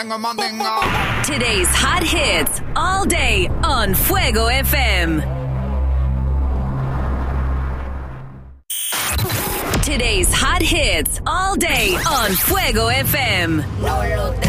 Today's hot hits all day on Fuego FM. Today's hot hits all day on Fuego FM.